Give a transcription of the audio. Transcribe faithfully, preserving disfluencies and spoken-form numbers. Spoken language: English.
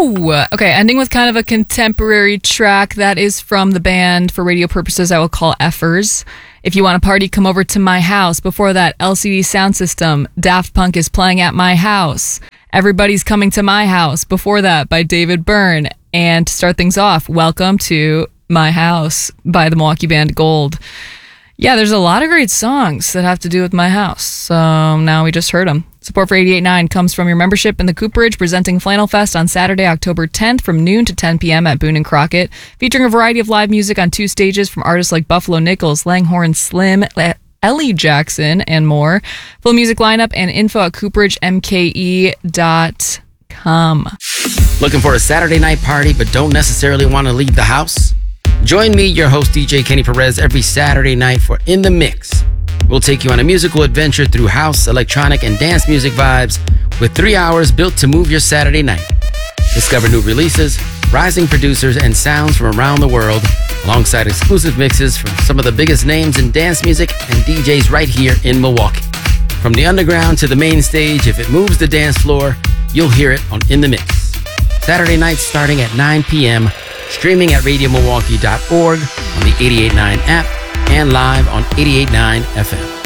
Woo! Okay, ending with kind of a contemporary track that is from the band, for radio purposes I will call Effers. If you want to party, come over to my house. Before that, L C D Sound System, Daft Punk is playing at my house. Everybody's Coming to My House. Before that, by David Byrne. And to start things off, Welcome to My House by the Milwaukee band Gold. Yeah, there's a lot of great songs that have to do with my house. So now we just heard them. Support for eighty-eight point nine comes from your membership in the Cooperage, presenting Flannel Fest on Saturday, October tenth from noon to ten p.m. at Boone and Crockett, featuring a variety of live music on two stages from artists like Buffalo Nichols, Langhorne Slim, Ellie Jackson, and more. Full music lineup and info at cooperage m k e dot com. Looking for a Saturday night party but don't necessarily want to leave the house? Join me, your host D J Kenny Perez, every Saturday night for In the Mix. We'll take you on a musical adventure through house, electronic, and dance music vibes with three hours built to move your Saturday night. Discover new releases, rising producers, and sounds from around the world, alongside exclusive mixes from some of the biggest names in dance music and D Js right here in Milwaukee. From the underground to the main stage, if it moves the dance floor, you'll hear it on In the Mix. Saturday nights starting at nine p.m., streaming at radio milwaukee dot org, on the eighty-eight point nine app, and live on eighty-eight point nine F M.